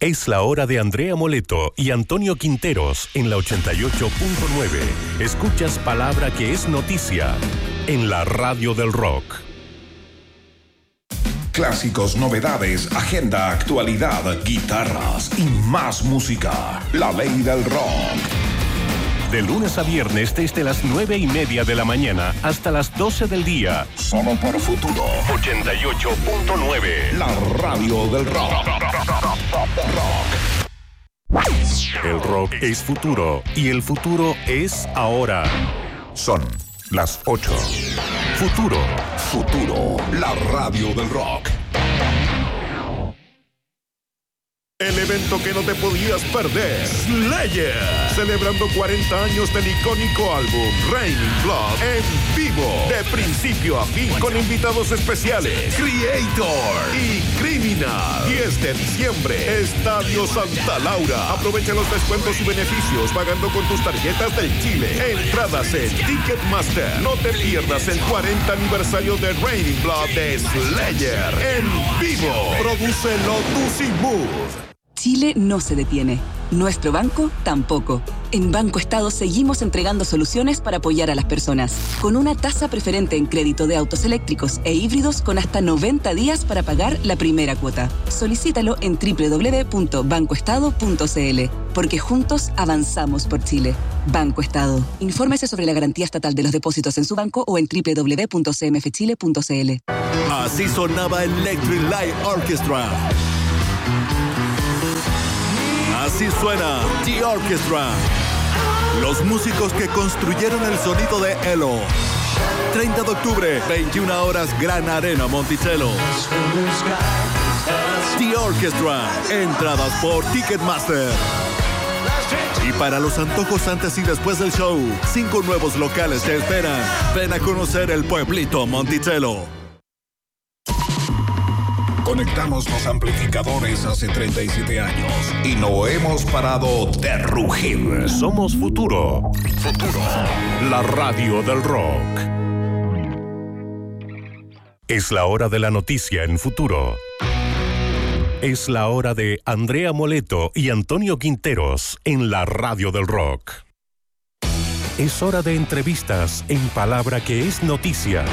Es la hora de Andrea Moleto y Antonio Quinteros en la 88.9. Escuchas palabra que es noticia en la radio del rock. Clásicos, novedades, agenda, actualidad, guitarras y más música. La ley del rock. De lunes a viernes desde las 9:30 de la mañana hasta las 12 del día. Solo por Futuro 88.9. La radio del rock. El rock es futuro y el futuro es ahora. Son las 8. Futuro. Futuro, la radio del rock. El evento que no te podías perder, Slayer, celebrando 40 años del icónico álbum Raining Blood en vivo, de principio a fin, con invitados especiales, Creator y Criminal. 10 de diciembre, Estadio Santa Laura. Aprovecha los descuentos y beneficios pagando con tus tarjetas del Chile. Entradas en Ticketmaster. No te pierdas el 40 aniversario de Raining Blood de Slayer en vivo. Produce Lotus y Move. Chile no se detiene. Nuestro banco tampoco. En Banco Estado seguimos entregando soluciones para apoyar a las personas. Con una tasa preferente en crédito de autos eléctricos e híbridos con hasta 90 días para pagar la primera cuota. Solicítalo en www.bancoestado.cl. Porque juntos avanzamos por Chile. Banco Estado. Infórmese sobre la garantía estatal de los depósitos en su banco o en www.cmfchile.cl. Así sonaba Electric Light Orchestra. Así suena The Orchestra. Los músicos que construyeron el sonido de Elo. 30 de octubre, 21 horas, Gran Arena Monticello. The Orchestra. Entradas por Ticketmaster. Y para los antojos antes y después del show, 5 nuevos locales te esperan. Ven a conocer el pueblito Monticello. Conectamos los amplificadores hace 37 años y no hemos parado de rugir. Somos Futuro. Futuro. La radio del rock. Es la hora de la noticia en Futuro. Es la hora de Andrea Moleto y Antonio Quinteros en la radio del rock. Es hora de entrevistas en palabra que es noticia.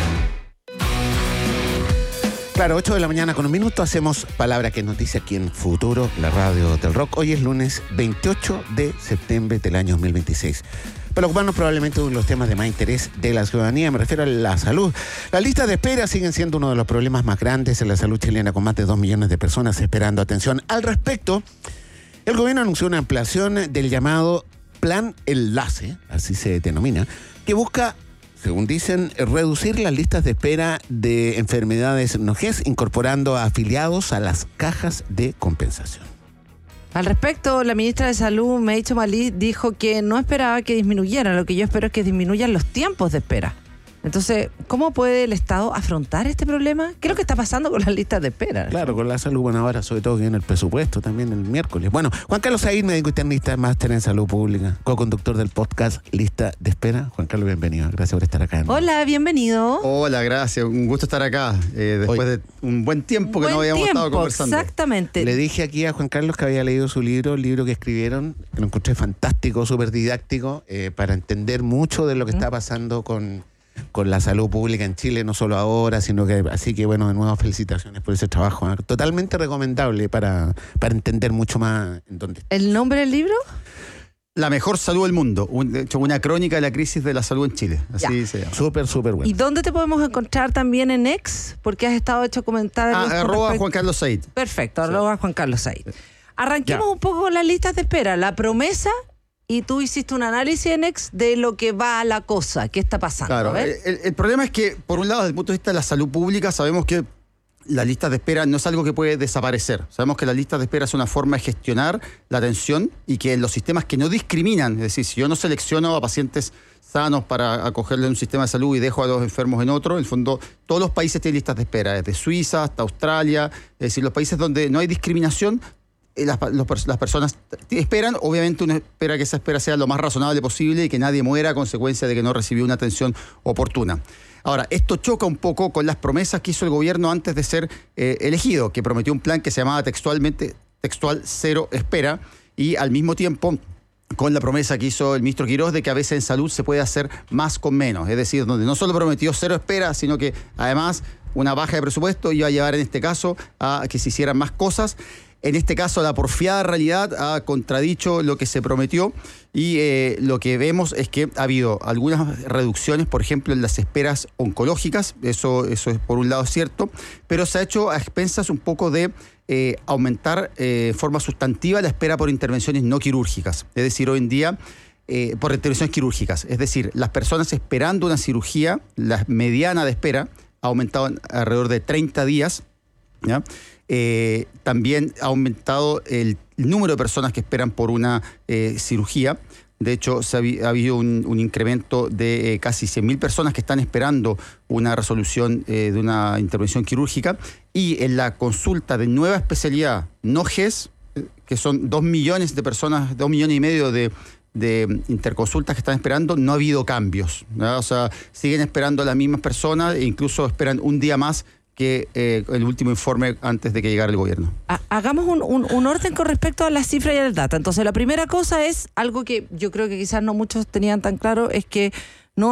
Claro, 8 de la mañana con un minuto hacemos palabra que es noticia aquí en Futuro, la radio del rock. Hoy es lunes 28 de septiembre del año 2026. Para ocuparnos probablemente uno de los temas de más interés de la ciudadanía, me refiero a la salud. Las listas de espera siguen siendo uno de los problemas más grandes en la salud chilena, con más de 2 millones de personas esperando atención. Al respecto, el gobierno anunció una ampliación del llamado Plan Enlace, así se denomina, que busca, según dicen, reducir las listas de espera de enfermedades no GES, incorporando a afiliados a las cajas de compensación. Al respecto, la ministra de Salud, Meïcho Malí, dijo que no esperaba que disminuyeran. Lo que yo espero es que disminuyan los tiempos de espera. Entonces, ¿cómo puede el Estado afrontar este problema? ¿Qué es lo que está pasando con las listas de espera? Claro, con la salud, bueno, ahora sobre todo que viene el presupuesto también el miércoles. Bueno, Juan Carlos Said, médico internista, máster en salud pública, co-conductor del podcast Lista de Espera. Juan Carlos, bienvenido. Gracias por estar acá. Hola, bienvenido. Hola, gracis. Un gusto estar acá. Después de un buen tiempo que no habíamos estado conversando. Exactamente. Le dije aquí a Juan Carlos que había leído su libro, el libro que escribieron, que lo encontré fantástico, súper didáctico, para entender mucho de lo que está pasando con la salud pública en Chile, no solo ahora, sino que, así que bueno, de nuevo felicitaciones por ese trabajo, totalmente recomendable para entender mucho más en dónde está. ¿El nombre del libro? La mejor salud del mundo, de hecho una crónica de la crisis de la salud en Chile, así se llama. Súper bueno. ¿Y dónde te podemos encontrar también en X? Porque has estado hecho comentarios. Arroba Juan Carlos Said. Perfecto, arroba Juan Carlos Said. Arranquemos un poco con las listas de espera, la promesa. Y tú hiciste un análisis en X de lo que va a la cosa, qué está pasando. Claro, el problema es que, por un lado, desde el punto de vista de la salud pública, sabemos que las listas de espera no es algo que puede desaparecer. Sabemos que las listas de espera es una forma de gestionar la atención y que en los sistemas que no discriminan, es decir, si yo no selecciono a pacientes sanos para acogerle en un sistema de salud y dejo a los enfermos en otro, en el fondo todos los países tienen listas de espera, desde Suiza hasta Australia, es decir, los países donde no hay discriminación, las personas esperan, obviamente uno espera que esa espera sea lo más razonable posible y que nadie muera a consecuencia de que no recibió una atención oportuna. Ahora, esto choca un poco con las promesas que hizo el gobierno antes de ser elegido, que prometió un plan que se llamaba textualmente textual, cero espera, y al mismo tiempo con la promesa que hizo el ministro Quirós de que a veces en salud se puede hacer más con menos. Es decir, donde no solo prometió cero espera, sino que además una baja de presupuesto iba a llevar en este caso a que se hicieran más cosas. En este caso, la porfiada realidad ha contradicho lo que se prometió y lo que vemos es que ha habido algunas reducciones, por ejemplo, en las esperas oncológicas. Eso es por un lado cierto, pero se ha hecho a expensas un poco de aumentar de forma sustantiva la espera por intervenciones no quirúrgicas. Es decir, hoy en día, por intervenciones quirúrgicas. Es decir, las personas esperando una cirugía, la mediana de espera ha aumentado alrededor de 30 días, ¿ya? También ha aumentado el número de personas que esperan por una cirugía. De hecho, ha habido un incremento de casi 100.000 personas que están esperando una resolución de una intervención quirúrgica. Y en la consulta de nueva especialidad no GES, que son 2 millones de personas, 2 millones y medio de interconsultas que están esperando, no ha habido cambios, ¿no? O sea, siguen esperando las mismas personas e incluso esperan un día más que el último informe antes de que llegara el gobierno. Hagamos un orden con respecto a las cifras y al data. Entonces, la primera cosa es algo que yo creo que quizás no muchos tenían tan claro, es que no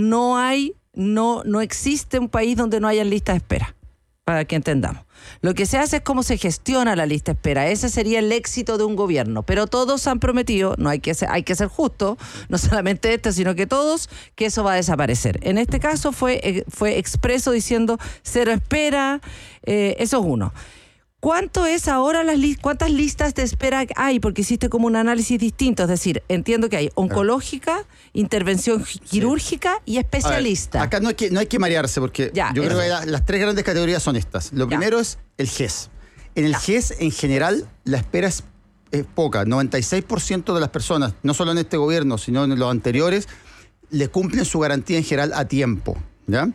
existe un país donde no haya listas de espera, para que entendamos. Lo que se hace es cómo se gestiona la lista de espera. Ese sería el éxito de un gobierno. Pero todos han prometido, hay que ser justo, no solamente sino que todos, que eso va a desaparecer. En este caso fue expreso diciendo cero espera, eso es uno. ¿Cuánto es ahora cuántas listas de espera hay? Porque hiciste como un análisis distinto. Es decir, entiendo que hay oncológica, intervención quirúrgica y especialista. Acá no hay que marearse porque yo creo que las tres grandes categorías son estas. Lo primero es el GES. En el GES, en general, la espera es poca. 96% de las personas, no solo en este gobierno, sino en los anteriores, le cumplen su garantía en general a tiempo, ¿ya?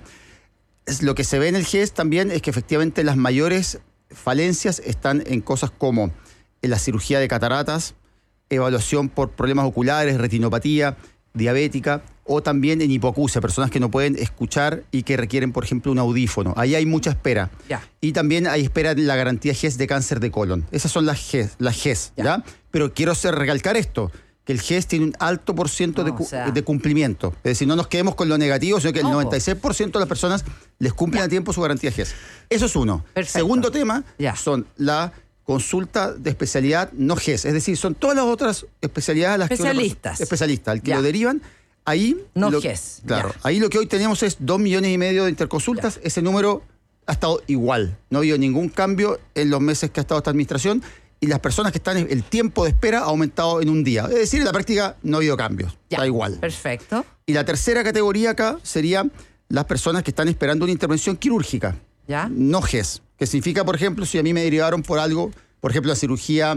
Lo que se ve en el GES también es que efectivamente las mayores falencias están en cosas como en la cirugía de cataratas, evaluación por problemas oculares, retinopatía, diabética, o también en hipoacusia, personas que no pueden escuchar y que requieren, por ejemplo, un audífono. Ahí hay mucha espera. Ya. Y también hay espera en la garantía GES de cáncer de colon. Esas son las GES, ¿ya? Pero quiero recalcar esto, que el GES tiene un alto por ciento de cumplimiento. Es decir, no nos quedemos con lo negativo, sino que el 96% de las personas les cumplen a tiempo su garantía GES. Eso es uno. Perfecto. Segundo tema son la consulta de especialidad no GES. Es decir, son todas las otras especialidades a las especialistas, al que lo derivan. Ahí GES. Claro. Ahí lo que hoy tenemos es 2,5 millones de interconsultas. Ese número ha estado igual. No ha habido ningún cambio en los meses que ha estado esta administración. Y las personas que están, el tiempo de espera ha aumentado en un día. Es decir, en la práctica no ha habido cambios. Está igual. Perfecto. Y la tercera categoría acá sería las personas que están esperando una intervención quirúrgica. ¿Ya? No GES. Que significa, por ejemplo, si a mí me derivaron por algo, por ejemplo, la cirugía,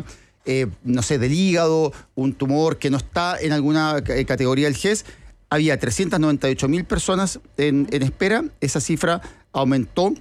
no sé, del hígado, un tumor que no está en alguna categoría del GES, había 398.000 personas en espera. Esa cifra aumentó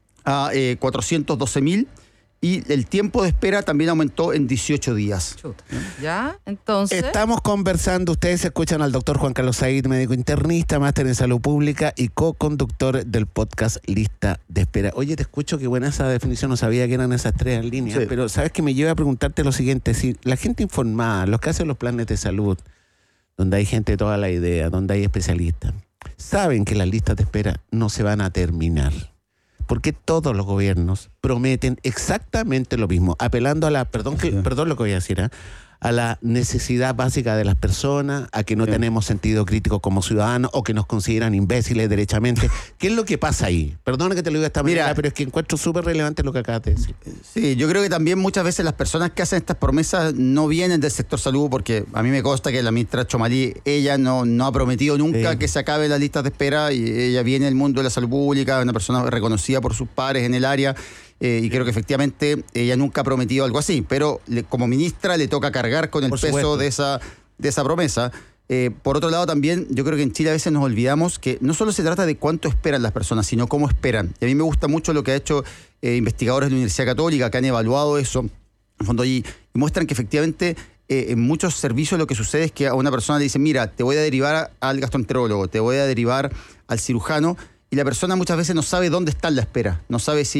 a 412.000. Y el tiempo de espera también aumentó en 18 días. ¿Ya? Entonces... Estamos conversando, ustedes escuchan al doctor Juan Carlos Said, médico internista, máster en salud pública y co-conductor del podcast Lista de Espera. Oye, te escucho, qué buena esa definición, no sabía que eran esas tres líneas, pero sabes que me lleva a preguntarte lo siguiente, si la gente informada, los que hacen los planes de salud, donde hay gente de toda la idea, donde hay especialistas, saben que las listas de espera no se van a terminar. Porque todos los gobiernos prometen exactamente lo mismo, apelando a la, perdón lo que voy a decir, a la necesidad básica de las personas, a que no tenemos sentido crítico como ciudadanos o que nos consideran imbéciles derechamente. ¿Qué es lo que pasa ahí? Perdona que te lo diga de esta manera, pero es que encuentro súper relevante lo que acabas de decir. Sí, yo creo que también muchas veces las personas que hacen estas promesas no vienen del sector salud, porque a mí me consta que la ministra Chomalí, ella no ha prometido nunca que se acaben las listas de espera, y ella viene del mundo de la salud pública, una persona reconocida por sus pares en el área. Y creo que efectivamente ella nunca ha prometido algo así, pero como ministra le toca cargar con el peso de esa promesa. Por otro lado también, yo creo que en Chile a veces nos olvidamos que no solo se trata de cuánto esperan las personas, sino cómo esperan. Y a mí me gusta mucho lo que ha hecho investigadores de la Universidad Católica que han evaluado eso, en fondo, y muestran que efectivamente en muchos servicios lo que sucede es que a una persona le dicen, mira, te voy a derivar al gastroenterólogo, te voy a derivar al cirujano, y la persona muchas veces no sabe dónde está en la espera, no sabe si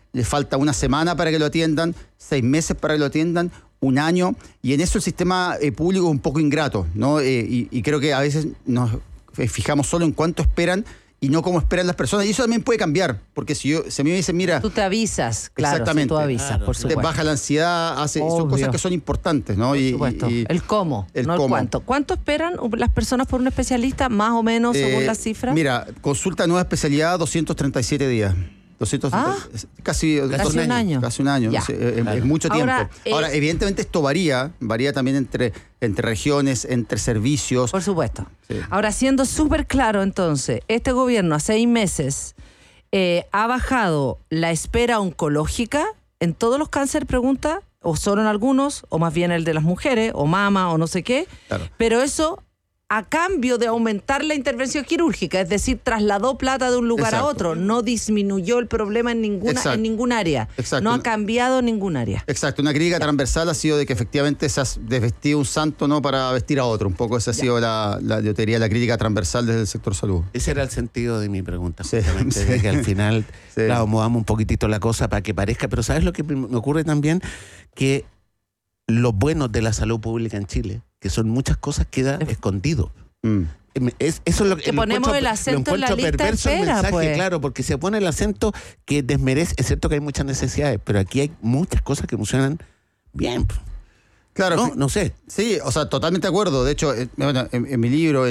le falta una semana para que lo atiendan, 6 meses para que lo atiendan, 1 año, y en eso el sistema público es un poco ingrato, ¿no? Y creo que a veces nos fijamos solo en cuánto esperan y no cómo esperan las personas. Y eso también puede cambiar, porque si a mí me dicen, mira... Tú te avisas, claro. Exactamente. Si tú avisas, Claro, por sí. supuesto. Te baja la ansiedad, son cosas que son importantes, ¿no? Por supuesto. El cómo, no el cuánto. ¿Cuánto esperan las personas por un especialista, más o menos, según las cifras? Mira, consulta nueva especialidad, 237 días. 230, casi un año. Casi un año. Ya. Es mucho tiempo. Ahora, evidentemente esto varía también entre regiones, entre servicios. Por supuesto. Sí. Ahora, siendo súper claro, entonces, este gobierno a 6 meses ha bajado la espera oncológica en todos los cánceres, pregunta, o solo en algunos, o más bien el de las mujeres, o mama, o no sé qué. Claro. Pero eso a cambio de aumentar la intervención quirúrgica, es decir, trasladó plata de un lugar a otro, no disminuyó el problema en ningún área, no ha cambiado ningún área. Exacto, una crítica transversal ha sido de que efectivamente se ha desvestido un santo, ¿no?, para vestir a otro, un poco esa ha sido yo te diría la crítica transversal desde el sector salud. Ese era el sentido de mi pregunta, Sí, justamente, sí. de que al final, Sí. claro, movamos un poquitito la cosa para que parezca, pero ¿sabes lo que me ocurre también? Que lo bueno de la salud pública en Chile, que son muchas cosas, queda escondido. Eso es lo Que ponemos el acento en la lista de perverso el espera, mensaje, pues. claro, porque se pone el acento que desmerece, es cierto que hay muchas necesidades, pero aquí hay muchas cosas que funcionan bien. Claro, No sé. Sí, o sea, totalmente de acuerdo. De hecho, en mi libro,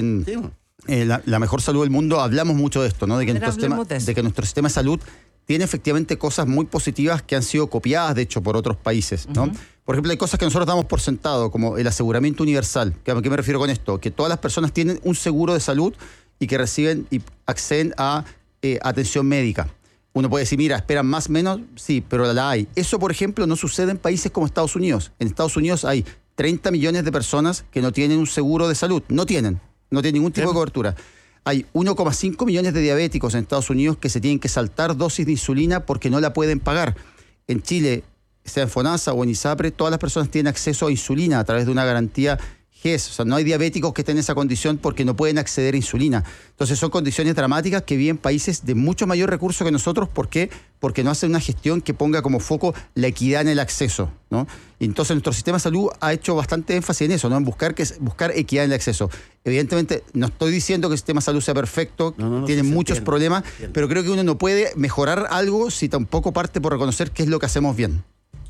la mejor salud del mundo, hablamos mucho de esto, ¿no? De que nuestro sistema de salud tiene efectivamente cosas muy positivas que han sido copiadas, de hecho, por otros países, ¿no? Uh-huh. Por ejemplo, hay cosas que nosotros damos por sentado, como el aseguramiento universal. ¿A qué me refiero con esto? Que todas las personas tienen un seguro de salud y que reciben y acceden a atención médica. Uno puede decir, mira, ¿esperan más o menos? Sí, pero la hay. Eso, por ejemplo, no sucede en países como Estados Unidos. En Estados Unidos hay 30 millones de personas que no tienen un seguro de salud. No tienen ningún tipo de cobertura. Hay 1,5 millones de diabéticos en Estados Unidos que se tienen que saltar dosis de insulina porque no la pueden pagar. En Chile, sea en FONASA o en ISAPRE, todas las personas tienen acceso a insulina a través de una garantía GES. O sea, no hay diabéticos que estén en esa condición porque no pueden acceder a insulina. Entonces son condiciones dramáticas que viven países de mucho mayor recurso que nosotros. ¿Por qué? Porque no hacen una gestión que ponga como foco la equidad en el acceso, ¿no? Y entonces nuestro sistema de salud ha hecho bastante énfasis en eso, ¿no? En buscar equidad en el acceso. Evidentemente, no estoy diciendo que el sistema de salud sea perfecto, tiene muchos problemas, pero creo que uno no puede mejorar algo si tampoco parte por reconocer qué es lo que hacemos bien.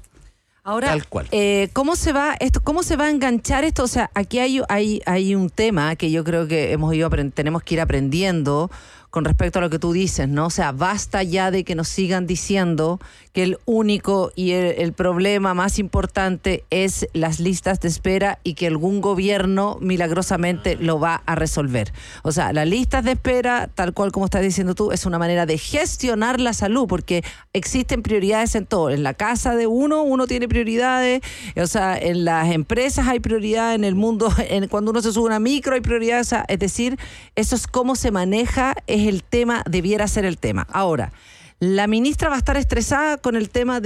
Ahora, ¿cómo se va a enganchar esto? O sea, aquí hay un tema que yo creo que tenemos que ir aprendiendo con respecto a lo que tú dices, ¿no? O sea, basta ya de que nos sigan diciendo que el único y el problema más importante es las listas de espera y que algún gobierno milagrosamente lo va a resolver. O sea, las listas de espera, tal cual como estás diciendo tú, es una manera de gestionar la salud, porque existen prioridades en todo. En la casa de uno tiene prioridades, o sea, en las empresas hay prioridades, en el mundo, cuando uno se sube a una micro hay prioridades, o sea, es decir, eso es cómo se maneja, es el tema, debiera ser el tema. Ahora, la ministra va a estar estresada con el tema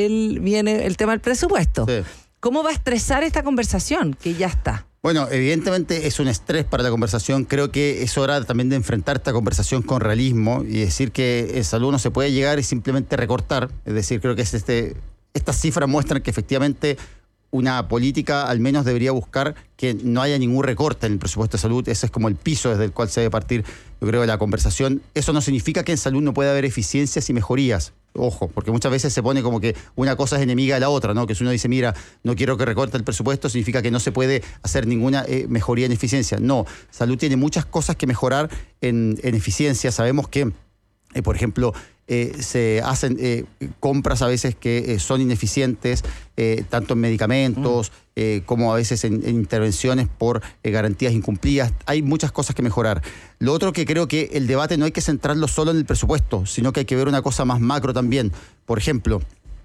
viene el tema del presupuesto. Sí. ¿Cómo va a estresar esta conversación que ya está? Bueno, evidentemente es un estrés para la conversación. Creo que es hora también de enfrentar esta conversación con realismo y decir que en salud no se puede llegar y simplemente recortar. Es decir, creo que estas cifras muestran que efectivamente una política al menos debería buscar que no haya ningún recorte en el presupuesto de salud. Ese es como el piso desde el cual se debe partir, yo creo, de la conversación. Eso no significa que en salud no pueda haber eficiencias y mejorías. Ojo, porque muchas veces se pone como que una cosa es enemiga de la otra, ¿no? Que si uno dice, mira, no quiero que recorte el presupuesto, significa que no se puede hacer ninguna mejoría en eficiencia. No, salud tiene muchas cosas que mejorar en eficiencia. Sabemos que, por ejemplo, se hacen compras a veces que son ineficientes, tanto en medicamentos como a veces en intervenciones por garantías incumplidas. Hay muchas cosas que mejorar. Lo otro que creo que el debate no hay que centrarlo solo en el presupuesto, sino que hay que ver una cosa más macro también. Por ejemplo,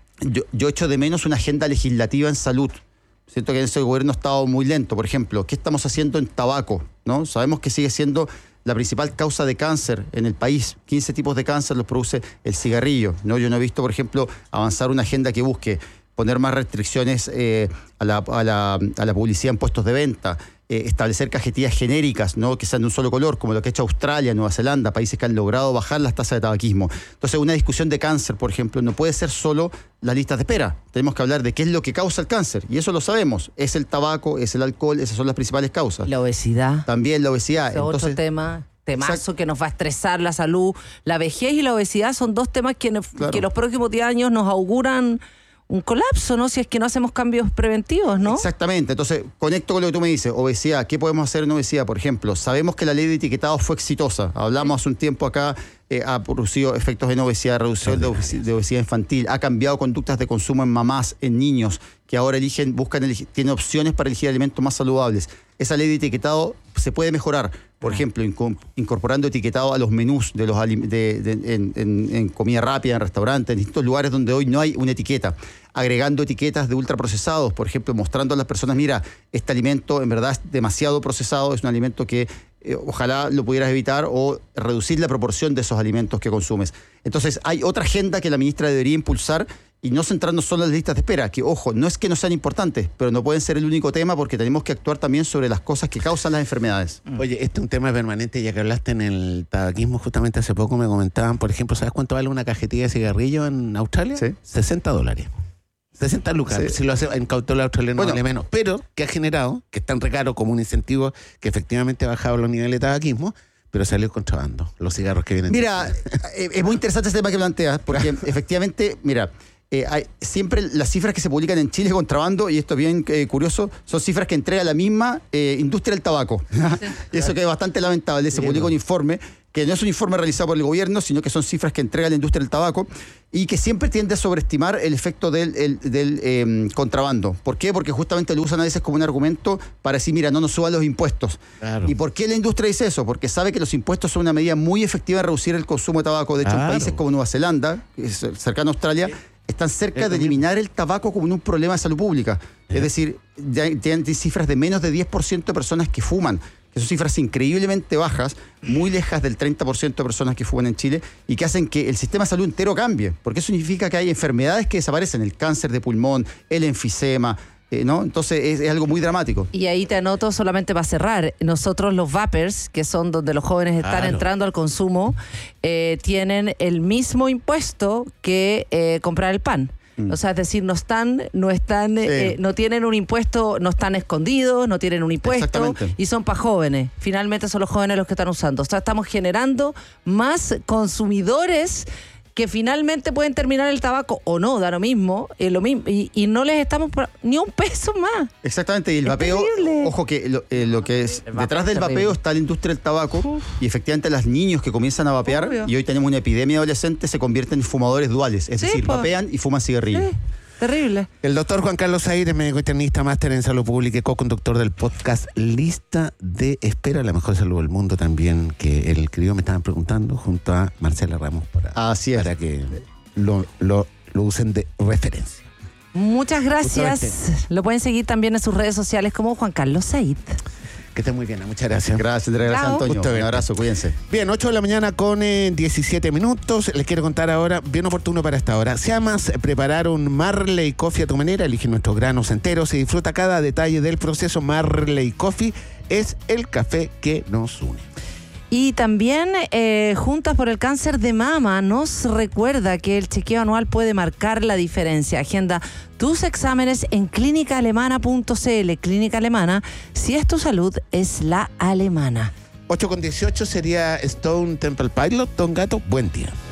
yo echo de menos una agenda legislativa en salud. Siento que en ese gobierno ha estado muy lento. Por ejemplo, ¿qué estamos haciendo en tabaco? ¿No? Sabemos que sigue siendo la principal causa de cáncer en el país. 15 tipos de cáncer los produce el cigarrillo, ¿no? Yo no he visto, por ejemplo, avanzar una agenda que busque poner más restricciones a la publicidad en puestos de venta, establecer cajetillas genéricas, ¿no? Que sean de un solo color, como lo que ha hecho Australia, Nueva Zelanda, países que han logrado bajar las tasas de tabaquismo. Entonces, una discusión de cáncer, por ejemplo, no puede ser solo las listas de espera. Tenemos que hablar de qué es lo que causa el cáncer, y eso lo sabemos. Es el tabaco, es el alcohol, esas son las principales causas. La obesidad. También la obesidad. Entonces, otro temazo que nos va a estresar la salud. La vejez y la obesidad son dos temas que los próximos 10 años nos auguran un colapso, ¿no? Si es que no hacemos cambios preventivos, ¿no? Exactamente. Entonces, conecto con lo que tú me dices. Obesidad. ¿Qué podemos hacer en obesidad? Por ejemplo, sabemos que la ley de etiquetado fue exitosa. Hablamos hace un tiempo acá, ha producido efectos en obesidad, reducción de obesidad infantil, ha cambiado conductas de consumo en mamás, en niños, que ahora tienen opciones para elegir alimentos más saludables. Esa ley de etiquetado se puede mejorar. Por ejemplo, incorporando etiquetado a los menús en comida rápida, en restaurantes, en distintos lugares donde hoy no hay una etiqueta. Agregando etiquetas de ultraprocesados, por ejemplo, mostrando a las personas, mira, este alimento en verdad es demasiado procesado, es un alimento que ojalá lo pudieras evitar, o reducir la proporción de esos alimentos que consumes. Entonces, hay otra agenda que la ministra debería impulsar, y no centrarnos solo en las listas de espera, que, ojo, no es que no sean importantes, pero no pueden ser el único tema, porque tenemos que actuar también sobre las cosas que causan las enfermedades. Oye, este es un tema permanente, ya que hablaste en el tabaquismo, justamente hace poco me comentaban, por ejemplo, ¿sabes cuánto vale una cajetilla de cigarrillo en Australia? Sí. $60. 60 lucas, sí. Si lo hace en cautola australiano vale menos, pero que ha generado, que es tan recaro como un incentivo que efectivamente ha bajado los niveles de tabaquismo, pero salió el contrabando, los cigarros que vienen. Mira, es muy interesante este tema que planteas, porque efectivamente, mira, hay siempre las cifras que se publican en Chile de contrabando, y esto es bien curioso, son cifras que entrega la misma industria del tabaco. Y eso que es bastante lamentable. Se publica un informe que no es un informe realizado por el gobierno, sino que son cifras que entrega la industria del tabaco, y que siempre tiende a sobreestimar el efecto del contrabando. ¿Por qué? Porque justamente lo usan a veces como un argumento para decir, mira, no nos suban los impuestos. Claro. ¿Y por qué la industria dice eso? Porque sabe que los impuestos son una medida muy efectiva de reducir el consumo de tabaco. De hecho, en países como Nueva Zelanda, que es cercano a Australia, están cerca de eliminar el tabaco como un problema de salud pública. Es decir, ya tienen cifras de menos de 10% de personas que fuman, que son cifras increíblemente bajas, muy lejas del 30% de personas que fuman en Chile, y que hacen que el sistema de salud entero cambie, porque eso significa que hay enfermedades que desaparecen, el cáncer de pulmón, el enfisema, ¿no? Entonces es algo muy dramático. Y ahí te anoto, solamente para cerrar, nosotros los vapers, que son donde los jóvenes están entrando al consumo, tienen el mismo impuesto que comprar el pan. O sea, es decir, no tienen un impuesto, no están escondidos, no tienen un impuesto, y son para jóvenes. Finalmente son los jóvenes los que están usando. O sea, estamos generando más consumidores que finalmente pueden terminar el tabaco o no, da lo mismo, y no les estamos ni un peso más. Exactamente, y el vapeo, terrible. Ojo que lo que es detrás del vapeo está la industria del tabaco, y efectivamente los niños que comienzan a vapear, y hoy tenemos una epidemia de adolescentes, se convierten en fumadores duales, es decir, vapean y fuman cigarrillos. Sí. Terrible. El doctor Juan Carlos Zaid, médico internista, máster en salud pública y co-conductor del podcast Lista de Espera, la mejor salud del mundo también, que el querido me estaban preguntando, junto a Marcela Ramos, para que lo usen de referencia. Muchas gracias. Lo pueden seguir también en sus redes sociales como Juan Carlos Zaid. Que esté muy bien, muchas gracias. Gracias, Antonio. Un abrazo, cuídense. Bien, 8 de la mañana con 17 minutos. Les quiero contar ahora, bien oportuno para esta hora. Si amas preparar un Marley Coffee a tu manera, elige nuestros granos enteros y disfruta cada detalle del proceso. Marley Coffee es el café que nos une. Y también Juntas por el Cáncer de Mama nos recuerda que el chequeo anual puede marcar la diferencia. Agenda tus exámenes en clínicaalemana.cl. Clínica Alemana, si es tu salud, es la alemana. 8:18 sería Stone Temple Pilot. Don Gato, buen día.